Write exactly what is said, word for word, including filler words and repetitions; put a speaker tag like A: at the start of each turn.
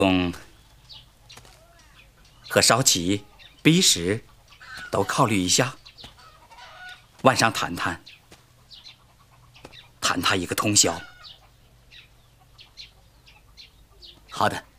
A: 嗯，和少奇、逼石都考虑一下，晚上谈谈，谈他一个通宵。
B: 好的。